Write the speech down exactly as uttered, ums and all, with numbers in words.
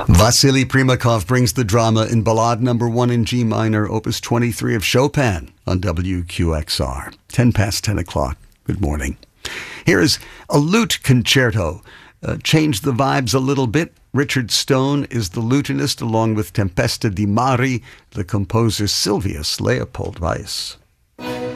Vasily Primakov brings the drama in Ballade number one in G minor, opus twenty-three of Chopin on W Q X R. ten past ten o'clock. Good morning. Here is a lute concerto. Uh, change the vibes a little bit. Richard Stone is the lutenist, along with Tempesta di Mari, the composer Silvius Leopold Weiss.